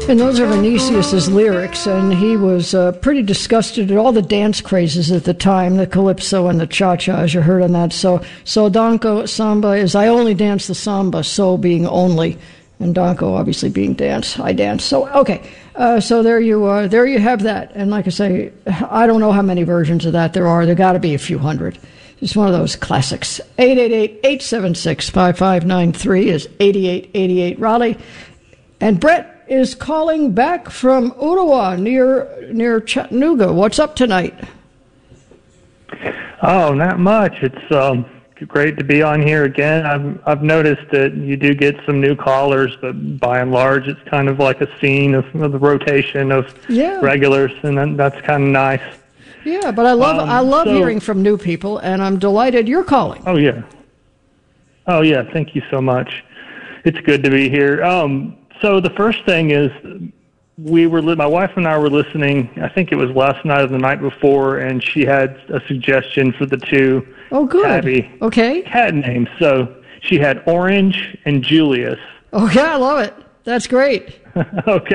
And those are Vinicius's lyrics, and he was pretty disgusted at all the dance crazes at the time, the calypso and the cha-cha, as you heard on that. So Danko samba is I only dance the samba, so being only, and Danko obviously being dance, I dance. So, okay, so there you are. There you have that. And like I say, I don't know how many versions of that there are. There got to be a few hundred. It's one of those classics. 888-876-5593 is 8888 Raleigh. And Brett is calling back from Ottawa near Chattanooga. What's up tonight? Oh, not much. It's great to be on here again. I've noticed that you do get some new callers, but by and large, it's kind of like a scene of the rotation of regulars, and that's kind of nice. Yeah, but I love hearing from new people, and I'm delighted you're calling. Oh yeah. Thank you so much. It's good to be here. So the first thing is, my wife and I were listening. I think it was last night or the night before, and she had a suggestion for the two. Oh, good. Tabby okay. Cat names. So she had Orange and Julius. Oh yeah, I love it. That's great. Okay.